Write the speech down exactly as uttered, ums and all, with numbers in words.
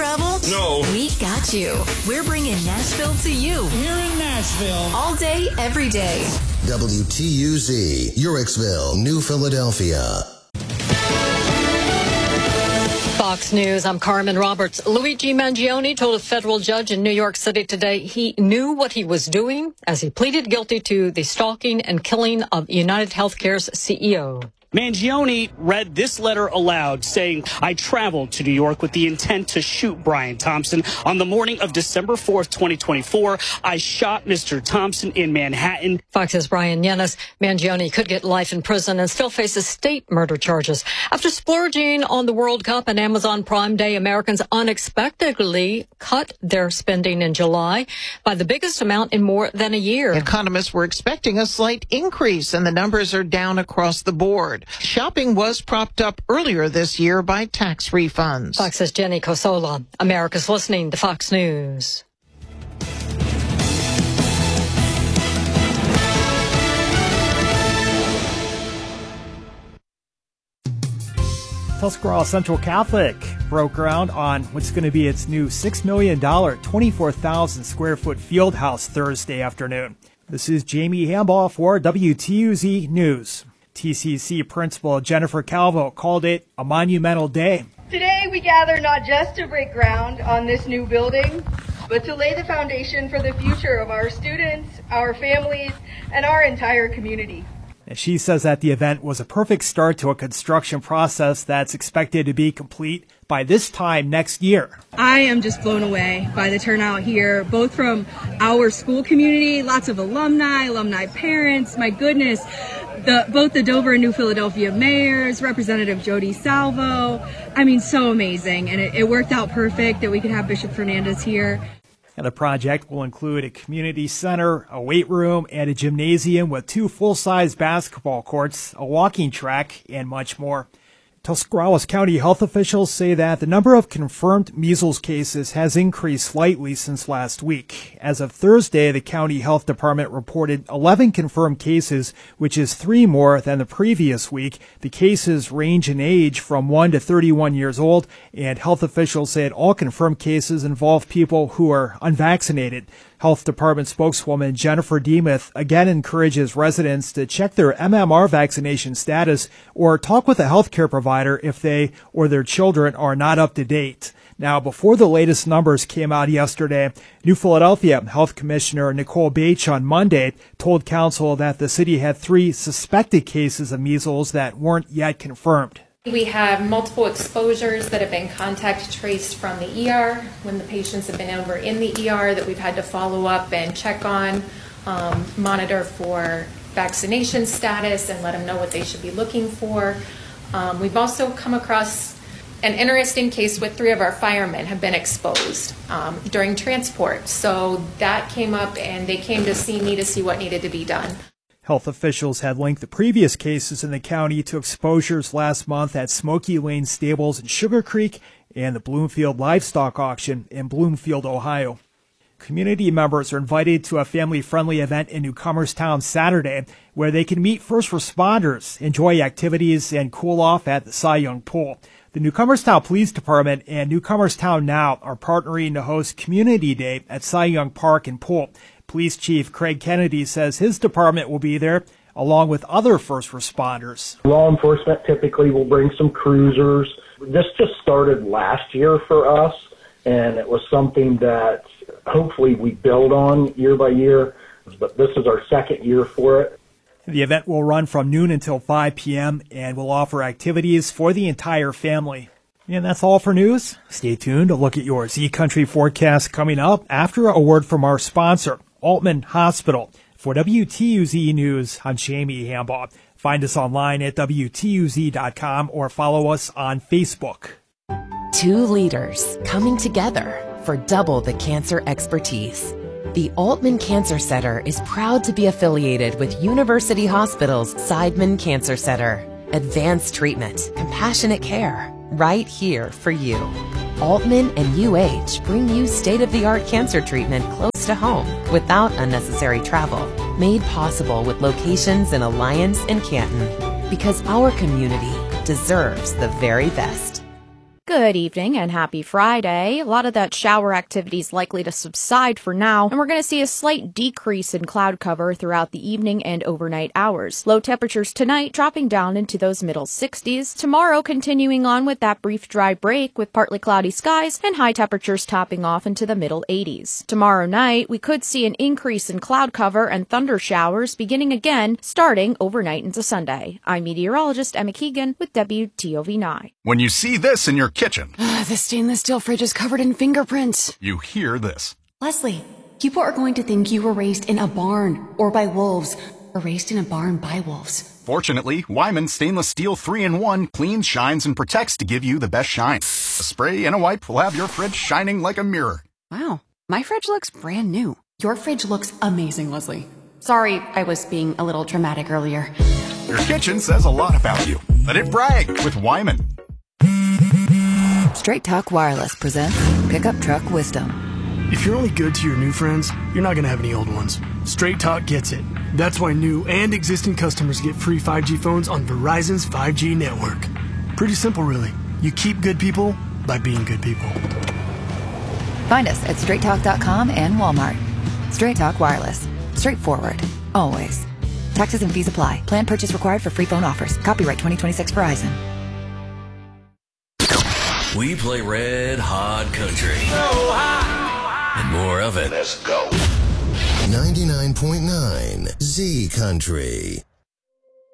travel? No. We got you. We're bringing Nashville to you. We're in Nashville. All day, every day. W T U Z, Uhrichsville, New Philadelphia. Fox News, I'm Carmen Roberts. Luigi Mangione told a federal judge in New York City today he knew what he was doing as he pleaded guilty to the stalking and killing of United Healthcare's C E O. Mangione read this letter aloud, saying, I traveled to New York with the intent to shoot Brian Thompson. On the morning of December fourth, twenty twenty-four, I shot Mister Thompson in Manhattan. Fox's Brian Yennis. Mangione could get life in prison and still faces state murder charges. After splurging on the World Cup and Amazon Prime Day, Americans unexpectedly cut their spending in July by the biggest amount in more than a year. Economists were expecting a slight increase, and the numbers are down across the board. Shopping was propped up earlier this year by tax refunds. Fox's Jenny Cosola. America's listening to Fox News. Tuscarawas Central Catholic broke ground on what's going to be its new six million dollars, twenty-four thousand square foot field house Thursday afternoon. This is Jamie Hambaugh for W T U Z News. T C C Principal Jennifer Calvo called it a monumental day. Today we gather not just to break ground on this new building, but to lay the foundation for the future of our students, our families, and our entire community. And she says that the event was a perfect start to a construction process that's expected to be complete by this time next year. I am just blown away by the turnout here, both from our school community, lots of alumni, alumni parents, my goodness, the, both the Dover and New Philadelphia mayors, Representative Jody Salvo. I mean, so amazing. And it, it worked out perfect that we could have Bishop Fernandez here. And the project will include a community center, a weight room, and a gymnasium with two full-size basketball courts, a walking track, and much more. Tuscarawas County health officials say that the number of confirmed measles cases has increased slightly since last week. As of Thursday, the county health department reported eleven confirmed cases, which is three more than the previous week. The cases range in age from one to thirty-one years old, and health officials said all confirmed cases involve people who are unvaccinated. Health Department spokeswoman Jennifer Demuth again encourages residents to check their M M R vaccination status or talk with a healthcare provider if they or their children are not up to date. Now, before the latest numbers came out yesterday, New Philadelphia Health Commissioner Nicole Bache on Monday told council that the city had three suspected cases of measles that weren't yet confirmed. We have multiple exposures that have been contact traced from the E R when the patients have been over in the E R that we've had to follow up and check on, um, monitor for vaccination status and let them know what they should be looking for. Um, we've also come across an interesting case with three of our firemen have been exposed um, during transport. So that came up and they came to see me to see what needed to be done. Health officials had linked the previous cases in the county to exposures last month at Smoky Lane Stables in Sugar Creek and the Bloomfield Livestock Auction in Bloomfield, Ohio. Community members are invited to a family-friendly event in Newcomerstown Saturday where they can meet first responders, enjoy activities, and cool off at the Cy Young Pool. The Newcomerstown Police Department and Newcomerstown Now are partnering to host Community Day at Cy Young Park and Pool. Police Chief Craig Kennedy says his department will be there along with other first responders. Law enforcement typically will bring some cruisers. This just started last year for us, and it was something that hopefully we build on year by year, but this is our second year for it. The event will run from noon until five p.m. and will offer activities for the entire family. And that's all for news. Stay tuned to look at your Z Country forecast coming up after a word from our sponsor, Altman Hospital. For W T U Z News, I'm Jamie Hambaugh. Find us online at W T U Z dot com or follow us on Facebook. Two leaders coming together for double the cancer expertise. The Altman Cancer Center is proud to be affiliated with University Hospital's Seidman Cancer Center. Advanced treatment, compassionate care, right here for you. Altman and U H bring you state-of-the-art cancer treatment close to home without unnecessary travel. Made possible with locations in Alliance and Canton. Because our community deserves the very best. Good evening and happy Friday. A lot of that shower activity is likely to subside for now, and we're going to see a slight decrease in cloud cover throughout the evening and overnight hours. Low temperatures tonight dropping down into those middle sixties. Tomorrow continuing on with that brief dry break with partly cloudy skies and high temperatures topping off into the middle eighties. Tomorrow night, we could see an increase in cloud cover and thunder showers beginning again starting overnight into Sunday. I'm meteorologist Emma Keegan with W T O V nine. When you see this in your kitchen, the stainless steel fridge is covered in fingerprints. You hear this. Leslie, people are going to think you were raised in a barn or by wolves, or raised in a barn by wolves. Fortunately, Wyman Stainless Steel three in one cleans, shines, and protects to give you the best shine. A spray and a wipe will have your fridge shining like a mirror. Wow, my fridge looks brand new. Your fridge looks amazing, Leslie. Sorry, I was being a little dramatic earlier. Your kitchen says a lot about you. Let it brag with Wyman. Straight Talk Wireless presents Pickup Truck Wisdom. If you're only good to your new friends, you're not going to have any old ones. Straight Talk gets it. That's why new and existing customers get free five G phones on Verizon's five G network. Pretty simple, really. You keep good people by being good people. Find us at straight talk dot com and Walmart. Straight Talk Wireless. Straightforward. Always. Taxes and fees apply. Plan purchase required for free phone offers. Copyright twenty twenty-six Verizon. We play red hot country. And more of it. Let's go. ninety-nine point nine Z Country.